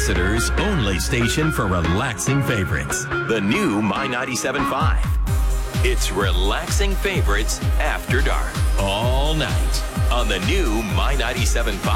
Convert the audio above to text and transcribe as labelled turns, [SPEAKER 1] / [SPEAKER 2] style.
[SPEAKER 1] Exeter's only station for relaxing favorites. The new My 97.5. It's relaxing favorites after dark. All night on the new My 97.5.